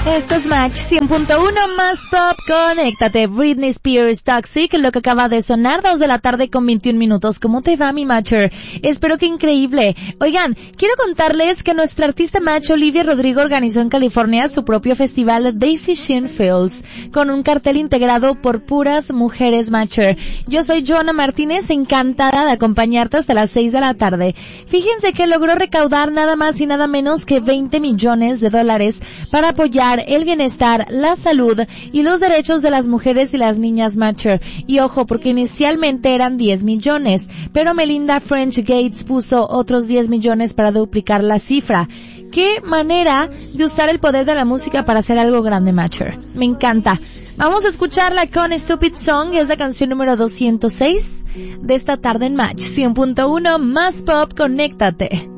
Esto es Match 100.1 más Pop. Conéctate. Britney Spears, Toxic, lo que acaba de sonar, 2 de la tarde con 21 minutos. ¿Cómo te va, mi Matcher? Espero que increíble. Oigan, quiero contarles que nuestra artista Match, Olivia Rodrigo, organizó en California su propio festival Daisy Sheen Fields, con un cartel integrado por puras mujeres Matcher. Yo soy Joana Martínez, encantada de acompañarte hasta las 6 de la tarde. Fíjense que logró recaudar nada más y nada menos que $20 millones para apoyar el bienestar, la salud y los derechos de las mujeres y las niñas Matcher. Y ojo, porque inicialmente eran 10 millones, pero Melinda French Gates puso otros 10 millones para duplicar la cifra. Qué manera de usar el poder de la música para hacer algo grande, Matcher. Me encanta. Vamos a escucharla con Stupid Song, es la canción número 206 de esta tarde en Match 100.1 más Pop. Conéctate.